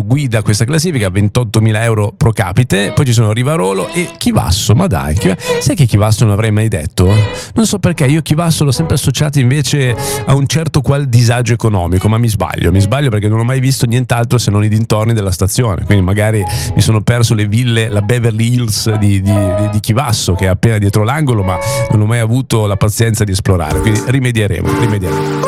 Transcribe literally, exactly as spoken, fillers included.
guida questa classifica, ventottomila euro pro capite. Poi ci sono Rivarolo e Chivasso. Ma dai, Chiv- sai che Chivasso non avrei mai detto? Non so perché, io Chivasso l'ho sempre associato invece a un certo qual disagio economico, ma mi sbaglio, mi sbaglio perché non ho mai visto nient'altro se non i dintorni della stazione, quindi magari mi sono perso le ville, la Beverly Hills di, di, di, di Chivasso, che è appena dietro l'angolo, ma non ho mai avuto la pazienza di esplorare, quindi rimedieremo, rimedieremo.